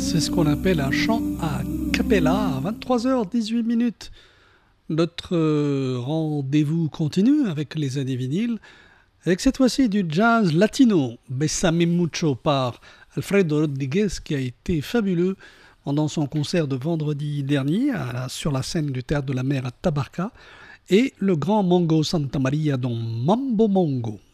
C'est ce qu'on appelle un chant a cappella à 23h18. Notre rendez-vous continue avec les années vinyles, avec cette fois-ci du jazz latino, Bésame Mucho par Alfredo Rodriguez, qui a été fabuleux pendant son concert de vendredi dernier sur la scène du Théâtre de la Mer à Tabarca, et le grand Mongo Santamaria dans Mambo Mongo.